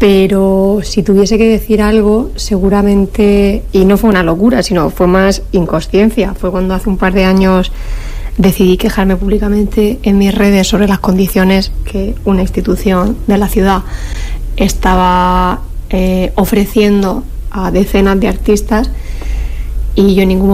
Pero si tuviese que decir algo, seguramente, y no fue una locura, sino fue más inconsciencia, fue cuando hace un par de años decidí quejarme públicamente en mis redes sobre las condiciones que una institución de la ciudad estaba ofreciendo a decenas de artistas, y yo en ningún